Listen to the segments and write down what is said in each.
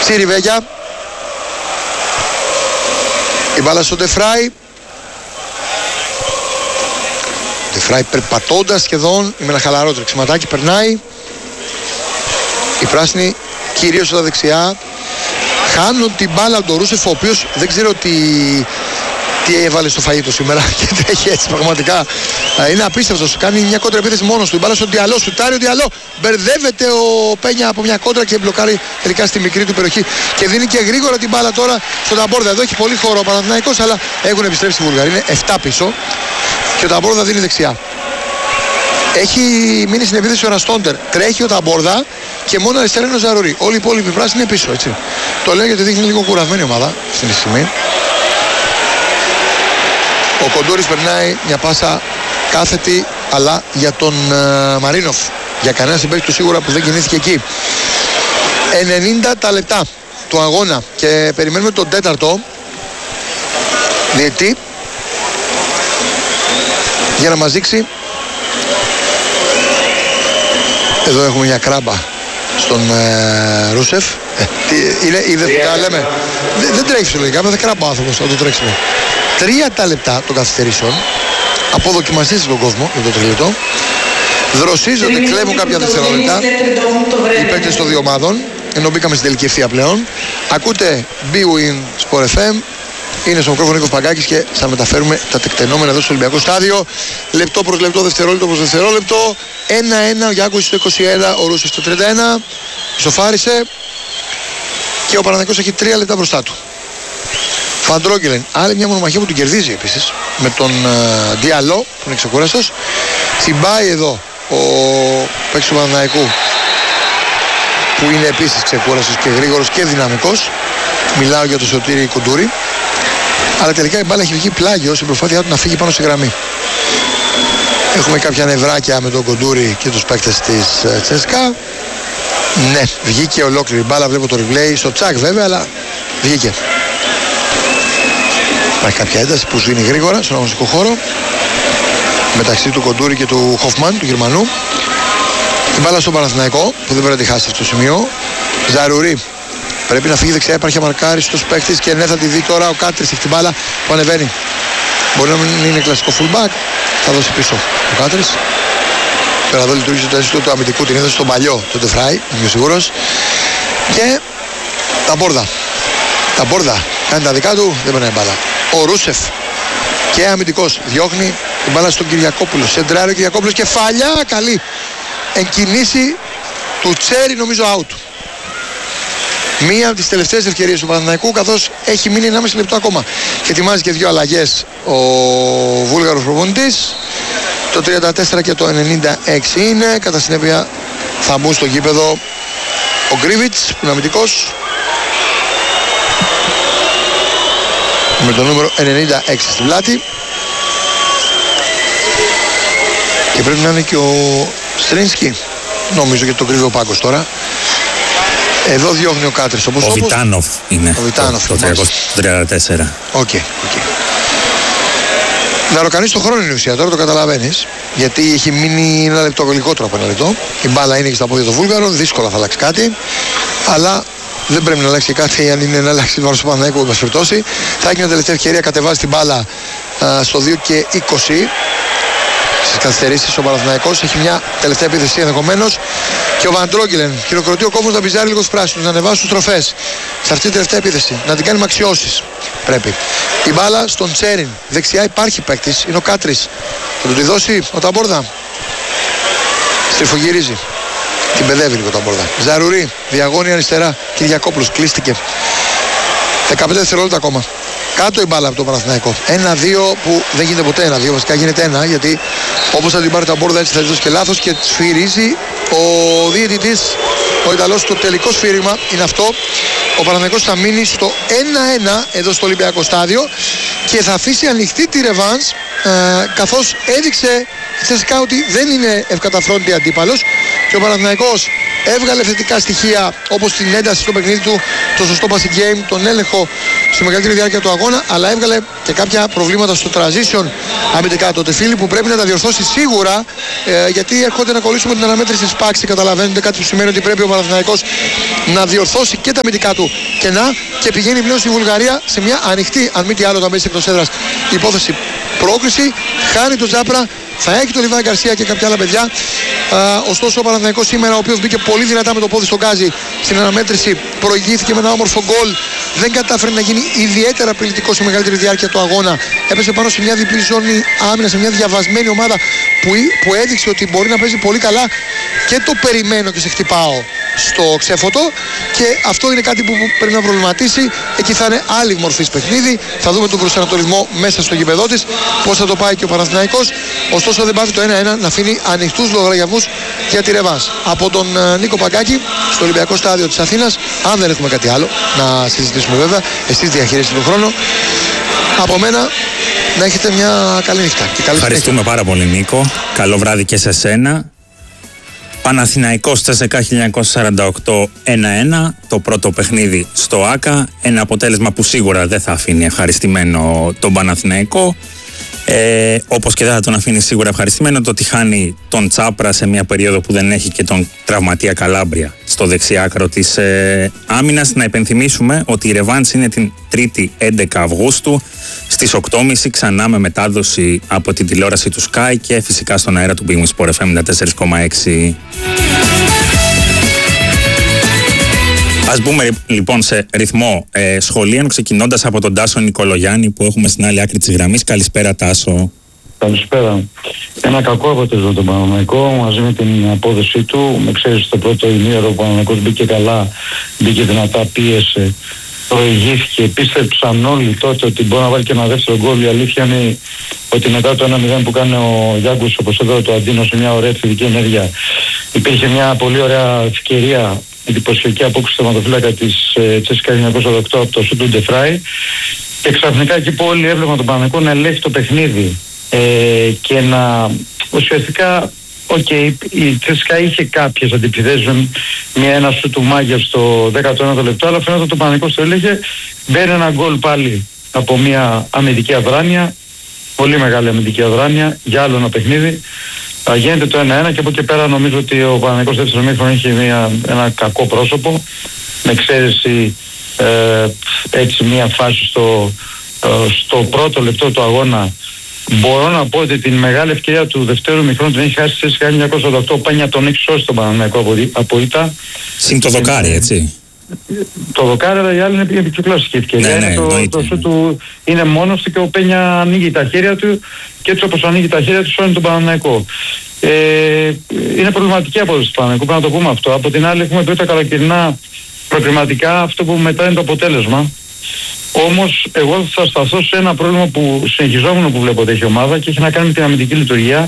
Στη Ριβέγια. Η μπάλα στο Ντεφράι. Ντεφράι περπατώντας σχεδόν, με ένα χαλαρό τρεξιματάκι περνάει. Η πράσινη κυρίως στα δεξιά. Χάνουν την μπάλα από τον Ρούσεφ, ο οποίος δεν ξέρω τι έβαλε στο φαγητό σήμερα και τρέχει έτσι πραγματικά. Είναι απίστευτος. Κάνει μια κόντρα επίθεση μόνος του. Η μπάλα στον Διαλό, σουτάρει ο Διαλό. Μπερδεύεται ο Πένια από μια κόντρα και μπλοκάρει τελικά στη μικρή του περιοχή. Και δίνει και γρήγορα την μπάλα τώρα στον Ταμπόρδα. Εδώ έχει πολύ χώρο ο Παναθηναϊκός, αλλά έχουν επιστρέψει οι Βουλγαροί. Είναι 7 πίσω. Και ο Ταμπόρδα δίνει δεξιά. Έχει μείνει στην επίθεση ο Ραστόντερ. Τρέχει ο Ταμπόρδα και μόνο αριστερά είναι ο Ζαρουρί. Όλοι οι υπόλοιποι πράσινοι είναι πίσω, έτσι. Το λέω γιατί δείχνει λίγο κουρασμένη ομάδα στην στιγμή. Ο Κοντούρης περνάει μια πάσα κάθετη, αλλά για τον Μαρίνοφ. Για κανένα συμπαίκτη του σίγουρα που δεν κινήθηκε εκεί. 90 τα λεπτά του αγώνα και περιμένουμε τον τέταρτο διαιτητή για να μας δείξει. Εδώ έχουμε μια κράμπα στον Ρούσεφ. Είδε τι λέμε. Δεν τρέχει φυσιολογικά, δεν κράμπα ο άνθρωπος να το τρέξουμε. 3 τα λεπτά των καθυστερήσεων. Αποδοκιμαστείτε τον κόσμο για το τρίλεπτο. Δροσίζονται, κλέβουν κάποια δευτερόλεπτα οι παίκτες των δύο ομάδων, ενώ μπήκαμε στην τελική ευθεία πλέον. Ακούτε BWIN Sport FM. Είναι στο μικρόφωνο Νίκος Παγκάκης και θα μεταφέρουμε τα τεκτενόμενα εδώ στο Ολυμπιακό Στάδιο. Λεπτό προς λεπτό, δευτερόλεπτο προς δευτερόλεπτο. 1-1 ο Γιάκος στο 21, ο Ρούσος στο 31. Ισοφάρισε και ο Παναθηναϊκός έχει 3 λεπτά μπροστά του. Φαντρόγκελεν, άλλη μια μονομαχία που την κερδίζει επίσης με τον Διαλό που είναι ξεκούραστος. Τσιμπάει εδώ ο παίκτης του Παναθηναϊκού που είναι επίσης ξεκούραστος και γρήγορος και δυναμικός. Μιλάω για τον Σωτήρη Κοντούρη. Αλλά τελικά η μπάλα έχει βγει πλάγιο στην προσπάθειά του να φύγει πάνω στη γραμμή. Έχουμε κάποια νευράκια με τον Κοντούρη και τους παίκτες της Τσέσκα. Ναι, βγήκε ολόκληρη η μπάλα, βλέπω το replay στο τσακ βέβαια, αλλά βγήκε. Υπάρχει κάποια ένταση που σβήνει γρήγορα στον αγωνιστικό χώρο μεταξύ του Κοντούρη και του Χοφμάν, του Γερμανού. Η μπάλα στον Παναθηναϊκό που δεν πρέπει να τη χάσει αυτό το σημείο. Ζαρουρί πρέπει να φύγει δεξιά, υπάρχει αμαρκάριστος παίκτης και ναι, θα τη δει τώρα ο Κάτρης, έχει την μπάλα που ανεβαίνει. Μπορεί να μην είναι κλασικό fullback, θα δώσει πίσω ο Κάτρης. Τώρα εδώ λειτουργήσε το αίσθητο του αμυντικού, την έδωσε στον παλιό, τον Τεφράι, είμαι σίγουρος. Και τα Μπόρδα κάνει τα δικά του, δεν περνάει μπάλα. Ο Ρούσεφ και αμυντικός διώχνει την μπάλα στον Κυριακόπουλο. Σεντράρει ο Κυριακόπουλος, κεφάλια, καλή. Εν κινήσει του Τσέρι, νομίζω out. Μία από τις τελευταίες ευκαιρίες του Παναθηναϊκού, καθώς έχει μείνει 1,5 λεπτό ακόμα. Και ετοιμάζει και 2 αλλαγές ο Βούλγαρος προπονητής. Το 34 και το 96 είναι. Κατά συνέπεια θα μπουν στο γήπεδο ο Γκρίβιτς που είναι αμυντικός με το νούμερο 96 στην πλάτη. Και πρέπει να είναι και ο Στρίνσκι, νομίζω, γιατί τον κρύβει ο Πάγκος τώρα. Εδώ διώχνει ο Κάτρης. Ο Βιτάνοφ είναι. Ο Βιτάνοφ, το 334. Οκ. Να ροκανείς το χρόνο είναι η ουσία, τώρα το καταλαβαίνεις. Γιατί έχει μείνει 1 λεπτό, λιγότερο από 1 λεπτό. Η μπάλα είναι και στα πόδια των Βούλγαρων, δύσκολα θα αλλάξει κάτι. Αλλά δεν πρέπει να αλλάξει κάτι αν είναι να αλλάξει βάρος του Παναθηναϊκού, εν πάση περιπτώσει. Θα έχει μια τελευταία ευκαιρία, κατεβάζει την μπάλα στο 2 και 20. Στις καθυστερήσεις ο Παναθηναϊκός έχει μια τελευταία επίθεση ενδεχομένως. Και ο Βαντρόγκελεν χειροκροτεί ο κόμβος να μπιζάρει λίγο στους πράσινους, να ανεβάσει τους τροφές. Σε αυτή τη τελευταία επίθεση, να την κάνει με αξιώσεις. Πρέπει. Η μπάλα στον Τσέριν. Δεξιά υπάρχει παίκτης, είναι ο Κάτρης. Θα του τη δώσει ο Ταμπόρδα. Στριφογυρίζει. Την παιδεύει λίγο ο Ταμπόρδα. Ζαρουρί, διαγώνια αριστερά. Κυριακόπουλος, κλείστηκε. 15 δευτερόλεπτα ακόμα. Κάτω η μπάλα από το Παναθηναϊκό. 1-2 που δεν γίνεται ποτέ 1-2. Βασικά γίνεται 1 γιατί όπως θα την πάρει τα Μπόρδα έτσι θα δώσει και λάθος και σφυρίζει ο διαιτητής, ο Ιταλός. Το τελικό σφύριμα είναι αυτό. Ο Παναθηναϊκός θα μείνει στο 1-1 εδώ στο Ολυμπιακό Στάδιο και θα αφήσει ανοιχτή τη ρεβάνς καθώς έδειξε θετικά ότι δεν είναι ευκαταφρόνητη αντίπαλος και ο Παναθηναϊκός έβγαλε θετικά στοιχεία όπως την ένταση στο παιχνίδι του, το σωστό passing game, τον έλεγχο στη μεγαλύτερη διάρκεια του αγώνα, αλλά έβγαλε και κάποια προβλήματα στο transition αμυντικά το Τεφίλι που πρέπει να τα διορθώσει σίγουρα γιατί έρχονται να κολλήσουμε την αναμέτρηση της Πάξη. Καταλαβαίνετε, κάτι που σημαίνει ότι πρέπει ο Παναθηναϊκός να διορθώσει και τα αμυντικά του κενά και πηγαίνει πλέον στη Βουλγαρία σε μια ανοιχτή, αν μη τι άλλο, όταν μπαίνει εκτός έδρας υπόθεση πρόκριση. Χάνει τον Τζάπρα, θα έχει τον Λιβάη Γκαρσία και κάποια άλλα παιδιά. Ωστόσο ο Παναθηναϊκός σήμερα, ο οποίος μπήκε πολύ δυνατά με το πόδι στον γκάζι στην αναμέτρηση, προηγήθηκε με ένα όμορφο γκολ. Δεν κατάφερε να γίνει ιδιαίτερα απειλητικό στη μεγαλύτερη διάρκεια του αγώνα. Έπεσε πάνω σε μια διπλή ζώνη άμυνα, σε μια διαβασμένη ομάδα που έδειξε ότι μπορεί να παίζει πολύ καλά και το περιμένω και σε χτυπάω στο ξέφωτο, και αυτό είναι κάτι που πρέπει να προβληματίσει. Εκεί θα είναι άλλη μορφής παιχνίδι. Θα δούμε τον προσανατολισμό μέσα στο γήπεδό της, πώς θα το πάει και ο Παναθηναϊκός. Ωστόσο δεν πάβει το 1-1 να αφήνει ανοιχτούς λογαριασμούς για τη ρεβάνς. Από τον Νίκο Παγκάκη στο Ολυμπιακό Στάδιο της Αθήνας, αν δεν έχουμε κάτι άλλο να συζητήσουμε βέβαια, εσείς διαχειρίζετε τον χρόνο. Από μένα να έχετε μια καλή νύχτα. Ευχαριστούμε πάρα πολύ, Νίκο. Καλό βράδυ και σε σένα. Παναθηναϊκός ΤΣΣΚΑ 1948 1-1, το πρώτο παιχνίδι στο ΆΚΑ, ένα αποτέλεσμα που σίγουρα δεν θα αφήνει ευχαριστημένο τον Παναθηναϊκό, όπως και δεν θα τον αφήνει σίγουρα ευχαριστημένο το ότι χάνει τον Τσάπρα σε μια περίοδο που δεν έχει και τον τραυματία Καλάμπρια στο δεξιάκρο της άμυνας. Να υπενθυμίσουμε ότι η ρεβάνς είναι την 3η 11 Αυγούστου στις 8.30 ξανά με μετάδοση από την τηλεόραση του Sky και φυσικά στον αέρα του Big Win Sport FM 94,6. Ας μπούμε λοιπόν σε ρυθμό σχολείων, ξεκινώντας από τον Τάσο Νικολογιάννη που έχουμε στην άλλη άκρη της γραμμής. Καλησπέρα, Τάσο. Καλησπέρα. Ένα κακό αποτέλεσμα τον Παναθηναϊκό μαζί με την απόδοσή του. Με ξέρεις, στο πρώτο ημίωρο ο Παναθηναϊκός μπήκε καλά, μπήκε δυνατά, πίεσε, προηγήθηκε. Πίστεψαν όλοι τότε ότι μπορεί να βάλει και ένα δεύτερο γκολ. Η αλήθεια είναι ότι μετά το 1-0 που κάνει ο Γιάνγκους, όπως εδώ το Αντίνο, σε μια ωραία ευθυντική ενέργεια, υπήρχε μια πολύ ωραία ευκαιρία, εντυπωσιακή απόκριση θεματοφύλακα της ΤΣΣΚΑ 1948 από το σούτ του Ντεφράι, και ξαφνικά εκεί που όλοι έβλεπαν τον Παναθηναϊκό να ελέγχει το παιχνίδι και να ουσιαστικά η ΤΣΣΚΑ είχε κάποιες αντιπιθέσεις με ένα σούτ του Μάγια στο 19ο λεπτό, αλλά φαίνεται ότι το Παναθηναϊκός το έλεγχε. Μπαίνει ένα γκολ πάλι από μια αμυντική αδράνεια, πολύ μεγάλη αμυντική αδράνεια για άλλο ένα παιχνίδι. Γίνεται το 1-1 και από εκεί πέρα νομίζω ότι ο Παναθηναϊκός δεύτερο μήχρονο είχε ένα κακό πρόσωπο, με εξαίρεση έτσι μια φάση στο πρώτο λεπτό του αγώνα. Μπορώ να πω ότι την μεγάλη ευκαιρία του δευτέρου μηχρόνου την έχει χάσει στη 1948. Ο Πάνια τον έχει σώσει τον Παναθηναϊκό από ήττα. Συν το δοκάρι, έτσι. Το δοκάρι, αλλά η άλλη είναι πιο κλασική ευκαιρία. Ναι, το σου του είναι μόνος του και ο Πένια ανοίγει τα χέρια του, και έτσι όπως ανοίγει τα χέρια του σώνει τον Παναθηναϊκό. Είναι προβληματική απόδοση του Παναθηναϊκού, πρέπει να το πούμε αυτό. Από την άλλη έχουμε πει τα καλοκαιρινά προκριματικά, αυτό που μετά είναι το αποτέλεσμα. Όμως εγώ θα σταθώ σε ένα πρόβλημα που συνεχιζόμενο που βλέπω ότι έχει η ομάδα, και έχει να κάνει με την αμυντική λειτουργία,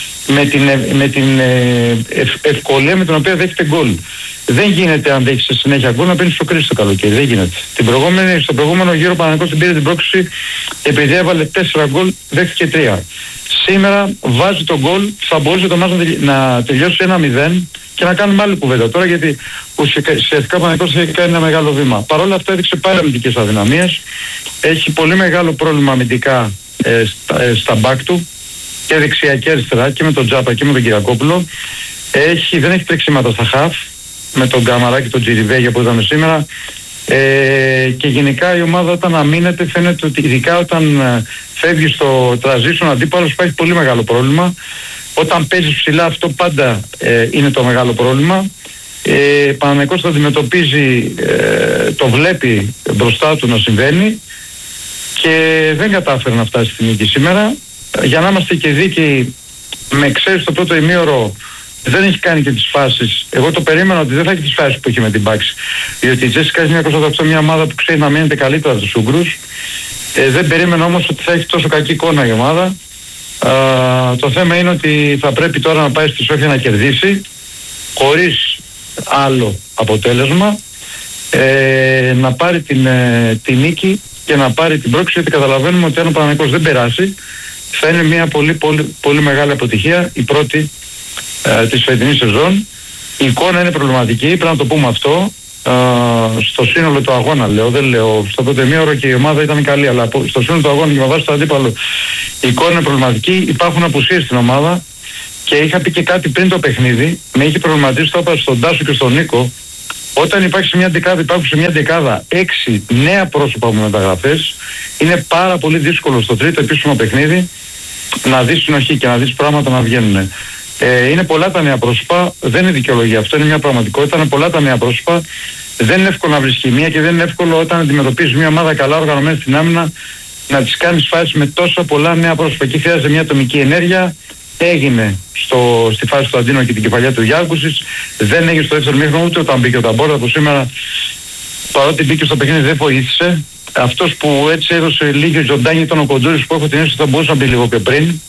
με την ευκολία με την οποία δέχεται γκολ. Δεν γίνεται, αν δέχεσαι συνέχεια γκολ, να παίρνεις στο κρίσι το καλοκαίρι. Δεν γίνεται. Στο προηγούμενο γύρο ο Παναθηναϊκός την πήρε την πρόκληση επειδή έβαλε 4 γκολ, δέχτηκε 3. Σήμερα βάζει το γκολ, θα μπορούσε το μάτς να τελειώσει 1-0 και να κάνουμε άλλη κουβέντα τώρα, γιατί ουσιαστικά ο Παναθηναϊκός έχει κάνει ένα μεγάλο βήμα. Παρ' όλα αυτά έδειξε πάρα αμυντικές αδυναμίες. Έχει πολύ μεγάλο πρόβλημα αμυντικά στα μπακ του, και δεξιά και αριστερά, και με τον Τζάπα και με τον Κυριακόπουλο. Δεν έχει τρεξίματα στα χαφ, με τον Καμαρά και τον Τζιριβέγια που είδαμε σήμερα. Και γενικά η ομάδα όταν αμήνεται φαίνεται ότι ειδικά όταν φεύγει στο transition αντίπαλος υπάρχει πολύ μεγάλο πρόβλημα. Όταν παίζεις ψηλά αυτό πάντα είναι το μεγάλο πρόβλημα. Ο Παναθηναϊκός το αντιμετωπίζει, το βλέπει μπροστά του να συμβαίνει και δεν κατάφερε να φτάσει στην νίκη σήμερα. Για να είμαστε και δίκαιοι, με ξέρεις το πρώτο ημίωρο δεν έχει κάνει και τις φάσεις. Εγώ το περίμενα ότι δεν θα έχει τις φάσεις που έχει με την Πάξη. Διότι η ΤΣΣΚΑ είναι μια ομάδα που ξέρει να μείνεται καλύτερα στους Ούγγρους. Δεν περίμενα όμως ότι θα έχει τόσο κακή εικόνα η ομάδα. Το θέμα είναι ότι θα πρέπει τώρα να πάει στη Σόφια να κερδίσει χωρίς άλλο αποτέλεσμα, να πάρει την νίκη και να πάρει την πρόκληση, γιατί καταλαβαίνουμε ότι αν ο Παναθηναϊκός δεν περάσει θα είναι μια πολύ, πολύ, πολύ μεγάλη αποτυχία, η πρώτη της φετινής σεζόν. Η εικόνα είναι προβληματική, πρέπει να το πούμε αυτό. Στο σύνολο του αγώνα δεν λέω στο πρώτο ημίωρο και η ομάδα ήταν καλή, αλλά στο σύνολο του αγώνα και με βάση το αντίπαλο η εικόνα είναι προβληματική. Υπάρχουν απουσίες στην ομάδα και είχα πει και κάτι πριν το παιχνίδι, με είχε προβληματίσει, το είπα στον Τάσο και στον Νίκο, Όταν υπάρχει μια δεκάδα, υπάρχουν σε μια δεκάδα 6 νέα πρόσωπα από μεταγραφές, είναι πάρα πολύ δύσκολο στο τρίτο επίσημο παιχνίδι να δεις συνοχή και να δεις πράγματα να βγαίνουν. Είναι πολλά τα νέα πρόσωπα, δεν είναι δικαιολογία αυτό, είναι μια πραγματικότητα, είναι πολλά τα νέα πρόσωπα. Δεν είναι εύκολο να βρεις χημεία και δεν είναι εύκολο όταν αντιμετωπίζεις μια ομάδα καλά οργανωμένη στην άμυνα να τις κάνεις φάσεις με τόσα πολλά νέα πρόσωπα. Εκεί χρειάζεται μια ατομική ενέργεια. Έγινε στη φάση του Αντίνο και την κεφαλιά του Γιάνκουσης. Δεν έγινε στο δεύτερο μήχρονο ούτε όταν μπήκε ο Ταμπόρτα, που σήμερα παρότι μπήκε στο παιχνίδι δεν βοήθησε. Αυτός που έτσι έδωσε λίγη ζωντάνη ήταν ο Κοντούρης, που έχω την αίσθηση ότι θα μπορούσε να μπει λίγο πιο πριν.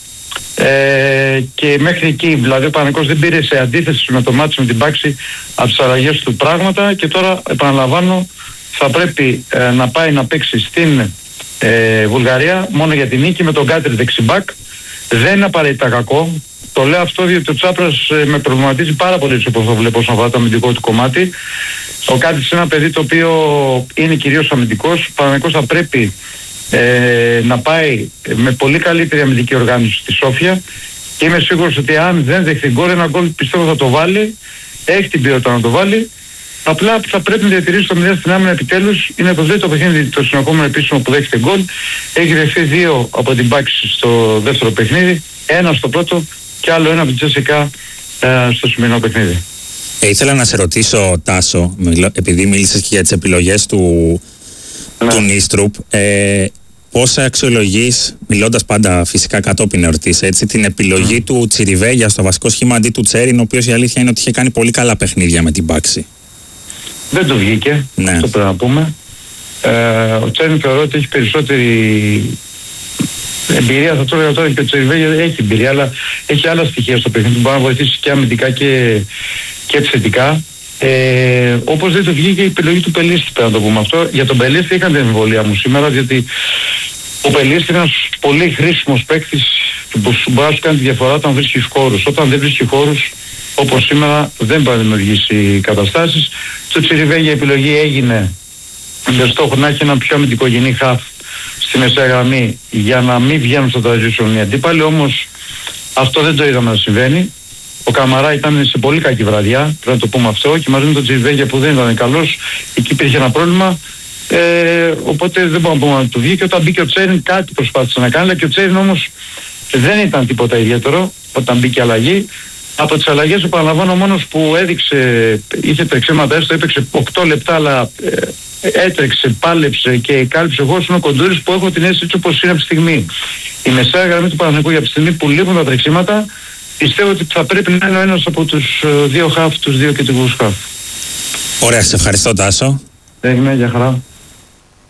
Και μέχρι εκεί, δηλαδή ο Παναθηναϊκός δεν πήρε σε αντίθεση με το μάτσο με την Πάξη από τις αλλαγές του πράγματα και τώρα επαναλαμβάνω θα πρέπει να πάει να παίξει στην Βουλγαρία μόνο για την νίκη με τον Κάτρι δεξιμπάκ. Δεν είναι απαραίτητα κακό. Το λέω αυτό διότι ο Τσάπρας με προβληματίζει πάρα πολύ όπως το βλέπω όσον αφορά το αμυντικό του κομμάτι. Ο Κάτρις είναι ένα παιδί το οποίο είναι κυρίως αμυντικός. Ο Παναθηναϊκός θα πρέπει να πάει με πολύ καλύτερη αμυντική οργάνωση στη Σόφια και είμαι σίγουρος ότι αν δεν δεχθεί γκολ, ένα γκολ πιστεύω θα το βάλει, έχει την ποιότητα να το βάλει. Απλά θα πρέπει να διατηρήσει το 0 στην άμυνα επιτέλους. Είναι το δεύτερο παιχνίδι το συνεχόμενο επίσημο που δέχεται γκολ. Έχει δεχθεί 2 από την Πάξη στο δεύτερο παιχνίδι, 1 στο πρώτο και άλλο 1 από την Τζέσικα στο σημερινό παιχνίδι. Ήθελα να σε ρωτήσω, Τάσο, επειδή μίλησες και για τις επιλογές του Νίστρουπ, πώς αξιολογείς, μιλώντας πάντα φυσικά κατόπιν εορτής, έτσι, την επιλογή του Τσιριβέγια στο βασικό σχήμα αντί του Τσέριν, ο οποίος η αλήθεια είναι ότι είχε κάνει πολύ καλά παιχνίδια με την Πάξη. Δεν το βγήκε, αυτό πρέπει να πούμε. Ο Τσέριν θεωρώ ότι έχει περισσότερη εμπειρία, θα το έλεγα τώρα και ο Τσιριβέγια έχει εμπειρία, αλλά έχει άλλα στοιχεία στο παιχνίδι που μπορεί να βοηθήσει και αμυντικά και επιθετικά. Όπως δεν το βγήκε η επιλογή του Πελίστη, πρέπει να το πούμε αυτό. Για τον Πελίστη είχαν την εμβολία μου σήμερα, διότι ο Πελίστη είναι ένας πολύ χρήσιμος παίκτης που μπορεί να σου κάνει τη διαφορά όταν βρίσκει χώρους. Όταν δεν βρίσκει χώρους, όπως σήμερα, δεν μπορεί να δημιουργήσει καταστάσεις. Το Τσιριβέγια η επιλογή έγινε με στόχο να έχει ένα πιο αμυντικογενή χαφ στη μεσαία γραμμή για να μην βγαίνουν στο transition οι αντίπαλοι, όμως αυτό δεν το είδαμε να συμβαίνει. Ο Καμαρά ήταν σε πολύ κακή βραδιά, πρέπει να το πούμε αυτό, και μαζί με τον Τσιριβέγια που δεν ήταν καλός, εκεί υπήρχε ένα πρόβλημα. Οπότε δεν μπορούμε να πούμε να του βγει. Και όταν μπήκε ο Τσέριν, κάτι προσπάθησε να κάνει, αλλά και ο Τσέριν όμως δεν ήταν τίποτα ιδιαίτερο όταν μπήκε αλλαγή. Από τις αλλαγές, επαναλαμβάνω, μόνος που είχε τρεξίματα, έστω έπαιξε 8 λεπτά, αλλά έτρεξε, πάλεψε και κάλυψε εγώ, είναι ο Κοντούρης, που έχω την αίσθηση έτσι όπως είναι από τη στιγμή. Η μεσαία γραμμή του Παναθηναϊκού για τη στιγμή που λείπουν τα τρεξίματα, πιστεύω ότι θα πρέπει να είναι ο ένας από τους δύο χαφ, τους δύο κεντρικούς χαφ. Ωραία, σε ευχαριστώ, Τάσο. Έγινε, για χαρά.